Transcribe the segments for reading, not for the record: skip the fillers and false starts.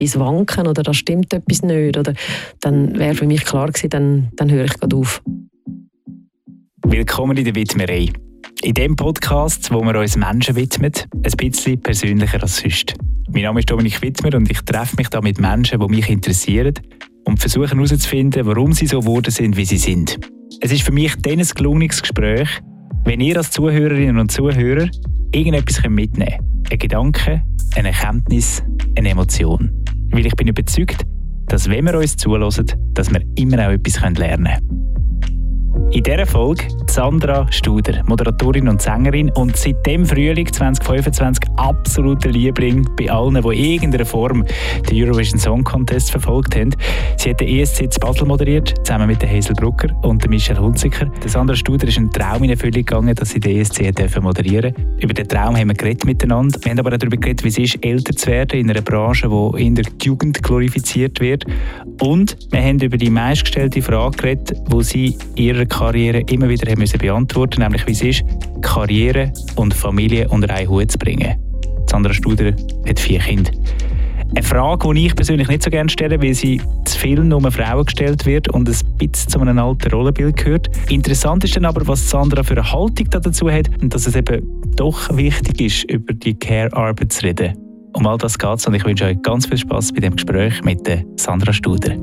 ins Wanken oder da stimmt etwas nicht, oder dann wäre für mich klar gewesen, dann höre ich gerade auf. Willkommen in der Widmerei. In diesem Podcast, wo wir uns Menschen widmen, ein bisschen persönlicher als sonst. Mein Name ist Dominik Wittmer und ich treffe mich da mit Menschen, die mich interessieren und versuche herauszufinden, warum sie so geworden sind, wie sie sind. Es ist für mich dann ein gelungenes Gespräch, wenn ihr als Zuhörerinnen und Zuhörer irgendetwas mitnehmen könnt. Ein Gedanke, eine Erkenntnis, eine Emotion. Weil ich bin überzeugt, dass wenn wir uns zuhören, dass wir immer auch etwas lernen können. In dieser Folge Sandra Studer, Moderatorin und Sängerin und seit dem Frühling 2025 absoluter Liebling bei allen, die in irgendeiner Form den Eurovision Song Contest verfolgt haben. Sie hat den ESC in Basel moderiert, zusammen mit Hazel Brucker und Michelle Hunziker. Der Sandra Studer ist ein Traum in Erfüllung gegangen, dass sie den ESC moderieren durfte. Über den Traum haben wir geredet miteinander. Wir haben aber auch darüber geredet, wie es ist, älter zu werden in einer Branche, die in der Jugend glorifiziert wird. Und wir haben über die meistgestellte Frage geredet, die sie ihrer Karriere immer wieder haben beantworten, nämlich wie es ist, Karriere und Familie unter einen Hut zu bringen. Sandra Studer hat 4 Kinder. Eine Frage, die ich persönlich nicht so gerne stelle, weil sie zu viel nur Frauen gestellt wird und ein bisschen zu einem alten Rollenbild gehört. Interessant ist dann aber, was Sandra für eine Haltung dazu hat und dass es eben doch wichtig ist, über die Care-Arbeit zu reden. Um all das geht es und ich wünsche euch ganz viel Spass bei dem Gespräch mit Sandra Studer.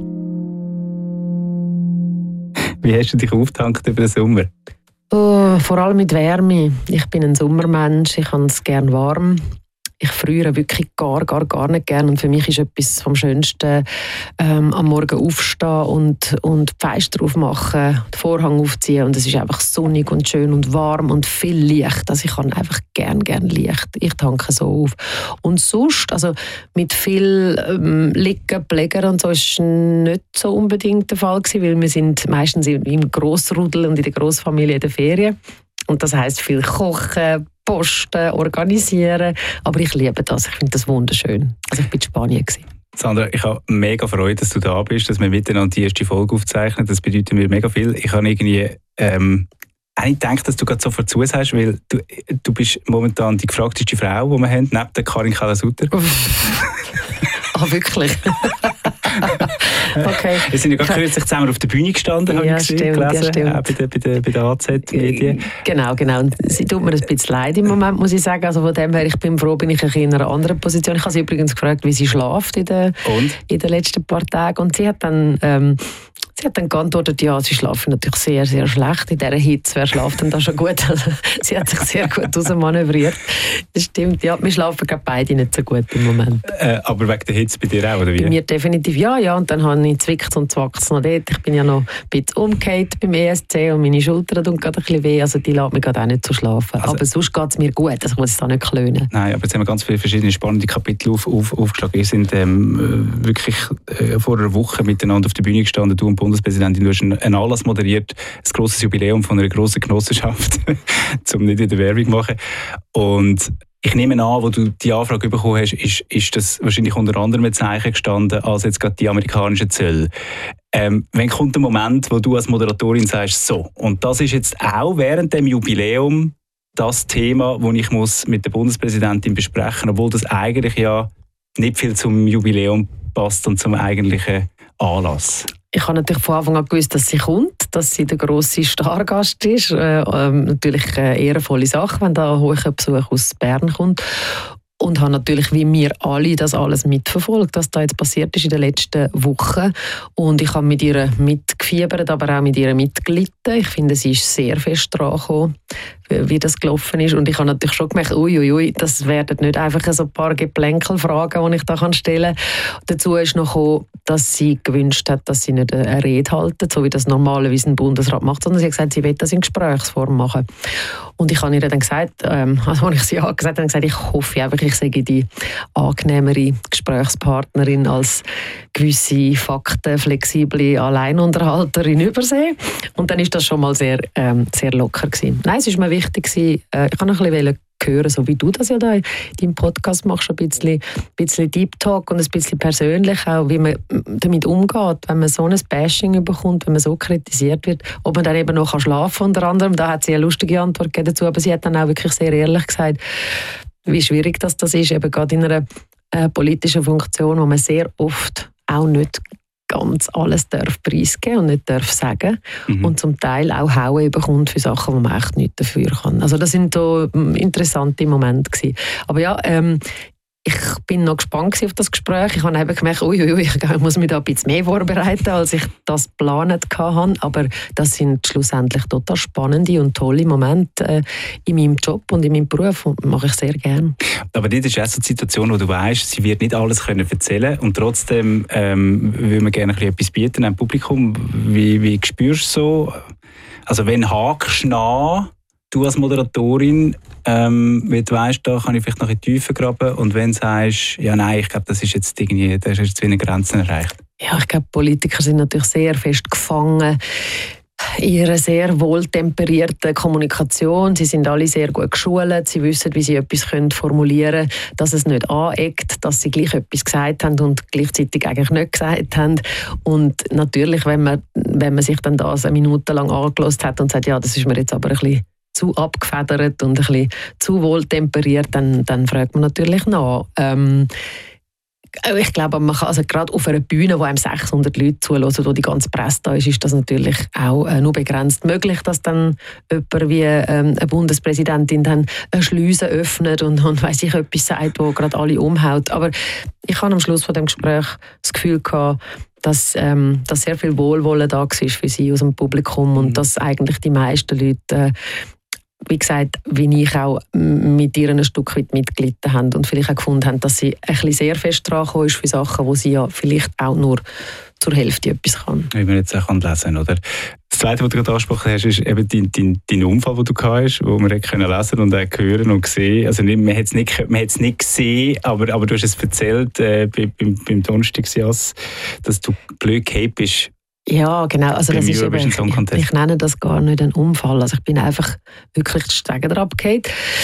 Wie hast du dich aufgetankt über den Sommer? Vor allem mit Wärme. Ich bin ein Sommermensch, ich habe es gerne warm. Ich friere wirklich gar nicht gerne. Und für mich ist etwas vom Schönsten, am Morgen aufstehen und die Fenster aufmachen, den Vorhang aufziehen. Und es ist einfach sonnig und schön und warm und viel Licht. Also ich habe einfach gern Licht. Ich tanke so auf. Und sonst, also mit viel Liegen, Pfleger und so, ist nicht so unbedingt der Fall gewesen, weil wir sind meistens im Grossrudel und in der Grossfamilie in der Ferien. Und das heisst viel kochen, posten, organisieren. Aber ich liebe das. Ich finde das wunderschön. Also ich war in Spanien. Sandra, ich habe mega Freude, dass du da bist, dass wir miteinander die erste Folge aufzeichnen. Das bedeutet mir mega viel. Ich habe irgendwie eigentlich gedacht, dass du gerade sofort zusagst, weil du bist momentan die gefragteste Frau, die wir haben, neben der Karin Keller-Sutter. Ah, wirklich? Okay. Wir sind ja gerade kürzlich zusammen auf der Bühne gestanden, habe ich gesehen, gelesen, auch bei der AZ-Medien. Genau. Und sie tut mir ein bisschen leid im Moment, muss ich sagen. Also von dem her, ich bin froh, bin ich in einer anderen Position. Ich habe sie übrigens gefragt, wie sie schläft in den letzten paar Tagen. Und sie hat dann geantwortet, ja, sie schlafen natürlich sehr, sehr schlecht in dieser Hitze. Wer schläft denn da schon gut? Also, sie hat sich sehr gut rausmanövriert. Das stimmt, ja, wir schlafen gerade beide nicht so gut im Moment. Aber wegen der Hitze bei dir auch, oder wie? Bei mir definitiv ja. Und dann habe ich zwickt und zwackt noch dort. Ich bin ja noch ein bisschen umgekehrt beim ESC und meine Schulter tut gerade ein bisschen weh. Also die lässt mich gerade auch nicht so schlafen. Also, aber sonst geht es mir gut, also ich muss es da nicht klönen. Nein, aber jetzt haben wir ganz viele verschiedene spannende Kapitel aufgeschlagen. Wir sind wirklich vor einer Woche miteinander auf der Bühne gestanden, du und Bundespräsidentin, du hast einen Anlass moderiert, ein grosses Jubiläum von einer grossen Genossenschaft, um nicht in der Werbung zu machen. Und ich nehme an, wo du die Anfrage bekommen hast, ist das wahrscheinlich unter anderem Zeichen gestanden, als jetzt gerade die amerikanischen Zölle. Wann kommt der Moment, wo du als Moderatorin sagst, so, und das ist jetzt auch während dem Jubiläum das Thema, das ich muss mit der Bundespräsidentin besprechen, obwohl das eigentlich ja nicht viel zum Jubiläum passt und zum eigentlichen Anlass? Ich habe natürlich von Anfang an gewusst, dass sie kommt, dass sie der grosse Stargast ist. Natürlich eine ehrenvolle Sache, wenn da ein hoher Besuch aus Bern kommt. Und habe natürlich, wie wir alle, das alles mitverfolgt, was da jetzt passiert ist in den letzten Wochen. Und ich habe mit ihr mitgefiebert, aber auch mit ihr mitgelitten. Ich finde, sie ist sehr fest dran gekommen, wie das gelaufen ist. Und ich habe natürlich schon gemerkt, uiuiui, das werden nicht einfach so ein paar Geplänkelfragen, die ich da stellen kann. Dazu ist noch gekommen, dass sie gewünscht hat, dass sie nicht eine Rede halten, so wie das normalerweise ein Bundesrat macht, sondern sie hat gesagt, sie will das in Gesprächsform machen. Und ich habe ihr dann gesagt, als ich sie angesagt habe, gesagt, ich hoffe einfach, ich sage die angenehmere Gesprächspartnerin als gewisse faktenflexible Alleinunterhalterin übersehen. Und dann ist das schon mal sehr, sehr locker gewesen. Nein, es ist mir wichtig gewesen, ich kann noch ein bisschen hören, so wie du das ja da in deinem Podcast machst, ein bisschen Deep Talk und ein bisschen persönlich auch, wie man damit umgeht, wenn man so ein Bashing bekommt, wenn man so kritisiert wird, ob man dann eben noch schlafen kann, unter anderem. Da hat sie eine lustige Antwort gegeben dazu, aber sie hat dann auch wirklich sehr ehrlich gesagt, wie schwierig das ist, eben gerade in einer politischen Funktion, wo man sehr oft auch nicht ganz alles darf preisgeben und nicht darf sagen und zum Teil auch Hauen bekommt für Sachen, wo man echt nichts dafür kann. Also das sind so interessante Momente gewesen. Aber ja, ich bin noch gespannt auf das Gespräch. Ich habe eben gemerkt, ich muss mich da ein bisschen mehr vorbereiten, als ich das geplant hatte. Aber das sind schlussendlich total spannende und tolle Momente in meinem Job und in meinem Beruf. Und mache ich sehr gerne. Aber das ist auch so die Situation, wo du weißt, sie wird nicht alles können erzählen und trotzdem will man gerne etwas bieten am Publikum. Wie spürst du so? Also wenn hakst du nach, du als Moderatorin, wenn du weißt, da kann ich vielleicht noch in die Tiefe graben und wenn du sagst, ja nein, ich glaube, das ist jetzt irgendwie, da ist jetzt eine Grenze erreicht. Ja, ich glaube, Politiker sind natürlich sehr fest gefangen in ihrer sehr wohltemperierten Kommunikation. Sie sind alle sehr gut geschult, sie wissen, wie sie etwas formulieren können, dass es nicht aneckt, dass sie gleich etwas gesagt haben und gleichzeitig eigentlich nicht gesagt haben. Und natürlich, wenn man sich dann das eine Minute lang angehört hat und sagt, ja, das ist mir jetzt aber ein bisschen zu abgefedert und ein bisschen zu wohltemperiert, dann fragt man natürlich nach. Ich glaube, man kann, also gerade auf einer Bühne, wo einem 600 Leute zuhören, wo die ganze Presse da ist das natürlich auch nur begrenzt möglich, dass dann jemand wie eine Bundespräsidentin dann eine Schleuse öffnet und weiss ich etwas sagt, wo gerade alle umhaut. Aber ich habe am Schluss von dem Gespräch das Gefühl gehabt, dass sehr viel Wohlwollen da war für sie aus dem Publikum und dass eigentlich die meisten Leute wie gesagt, wie ich auch mit ihr ein Stück weit mitgelitten habe und vielleicht auch gefunden haben, dass sie ein bisschen sehr fest dran gekommen ist für Sachen, wo sie ja vielleicht auch nur zur Hälfte etwas kann. Wie man jetzt auch lesen kann, oder? Das Zweite, was du gerade angesprochen hast, ist eben dein Unfall, den du gehabt hast, wo man lesen und auch hören und sehen. Also man hat es nicht gesehen, aber du hast es erzählt beim Donnerstag, dass du blöd gefallen bist. Ja, genau. Also das ist eben, ich nenne das gar nicht einen Unfall. Also ich bin einfach wirklich die Stege runtergefallen.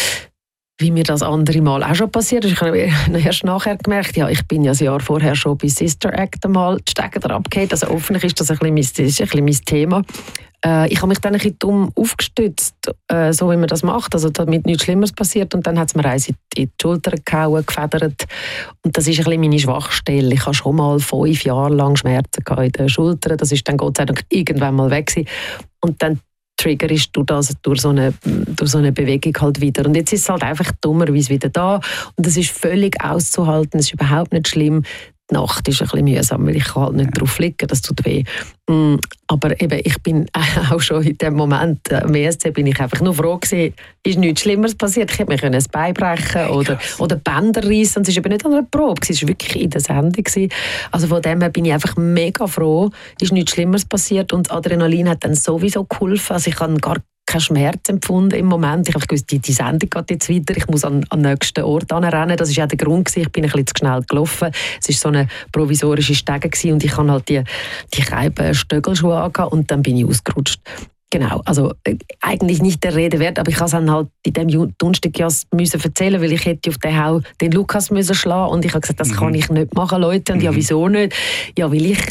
Wie mir das andere Mal auch schon passiert ist. Ich habe erst nachher gemerkt, ja, ich bin ja ein Jahr vorher schon bei Sister Act einmal die Stege runtergefallen. Also offensichtlich ist das ein bisschen mein Thema. Ich habe mich dann ein bisschen dumm aufgestützt, so wie man das macht, also damit nichts Schlimmeres passiert. Und dann hat es mir eins in die Schulter gehauen, gefedert. Und das ist ein bisschen meine Schwachstelle. Ich hatte schon mal 5 Jahre lang Schmerzen in den Schultern. Das ist dann Gott sei Dank irgendwann mal weg gewesen. Und dann triggerst du das durch so eine Bewegung halt wieder. Und jetzt ist es halt einfach dummerweise wieder da. Und das ist völlig auszuhalten. Es ist überhaupt nicht schlimm. Die Nacht ist ein bisschen mühsam, weil ich kann halt nicht drauf liegen, das tut weh. Aber eben, ich bin auch schon in dem Moment, am ESC bin ich einfach nur froh gewesen, ist nichts Schlimmeres passiert. Ich hätte mir ein Bein brechen oder Bänder reissen. Es war eben nicht an einer Probe, es war wirklich in der Sendung. Also von dem her bin ich einfach mega froh, ist nichts Schlimmeres passiert und Adrenalin hat dann sowieso geholfen. Also ich habe gar keinen Schmerz empfunden im Moment. Ich habe gewusst, die Sendung geht jetzt weiter, ich muss an den nächsten Ort rennen. Das war auch der Grund, ich bin ein bisschen zu schnell gelaufen. Es war so eine provisorische Stege und ich hatte halt die Stöckelschuhe angehabt und dann bin ich ausgerutscht. Genau, also eigentlich nicht der Rede wert, aber ich musste es dann halt in diesem Donnerstag erzählen, weil ich hätte auf den Lukas müssen schlagen und ich habe gesagt, das kann ich nicht machen, Leute. Und ja, wieso nicht? Ja, weil ich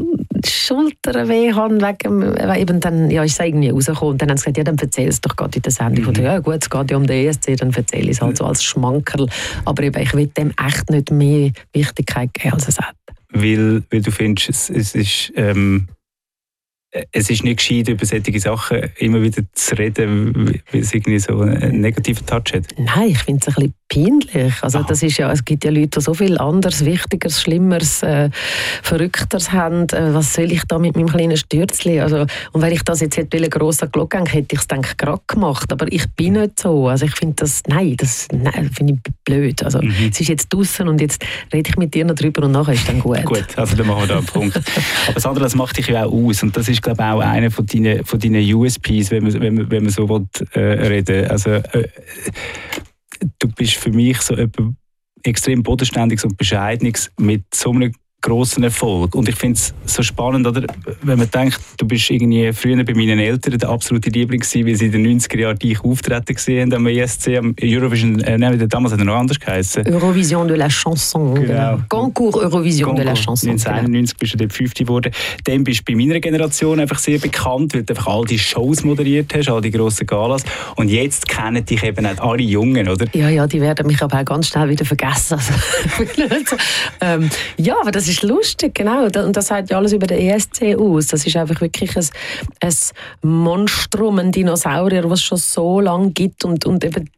Schulterweh habe, eben dann ist es irgendwie rausgekommen. Und dann haben sie gesagt, ja, dann erzähl es doch gerade in der Sendung. Und ja gut, es geht ja um den ESC, dann erzähle ich es halt so als Schmankerl. Aber eben, ich will dem echt nicht mehr Wichtigkeit geben, als es hat. Weil du findest, es ist nicht gescheit, über solche Sachen immer wieder zu reden, weil es irgendwie so einen negativen Touch hat? Nein, ich finde es ein bisschen peinlich. Also das ist ja, es gibt ja Leute, die so viel anderes, Wichtigeres, Schlimmeres, Verrückteres haben. Was soll ich da mit meinem kleinen Stürzli? Also, und wenn ich das jetzt hätte gross an die Glocke hängen, hätte ich es dann gerade gemacht. Aber ich bin nicht so. Also ich finde das finde ich blöd. Also es ist jetzt draussen und jetzt rede ich mit dir noch drüber und nachher ist dann gut. Gut, also dann machen wir da einen Punkt. Aber das andere, das macht dich ja auch aus. Und das ist, glaube ich, auch einer von deinen USPs, wenn man so reden will. Also, du bist für mich so extrem bodenständiges und bescheidenes mit so einem grossen Erfolg. Und ich finde es so spannend, oder? Wenn man denkt, du bist irgendwie früher bei meinen Eltern der absolute Liebling gewesen, weil sie in den 90er Jahren dich auftreten gesehen haben am ESC, am Eurovision, damals hat er noch anders geheißen. Eurovision de la Chanson. Genau. Concours Eurovision de la Chanson. 1991 bist du dort 50 geworden. Dann bist du bei meiner Generation einfach sehr bekannt, weil du einfach all die Shows moderiert hast, all die grossen Galas. Und jetzt kennen dich eben auch alle Jungen, oder? Ja, die werden mich aber auch ganz schnell wieder vergessen. Also, ja, aber das ist lustig, genau. Und das sagt ja alles über den ESC aus. Das ist einfach wirklich ein Monstrum, ein Dinosaurier, was es schon so lange gibt. Und eben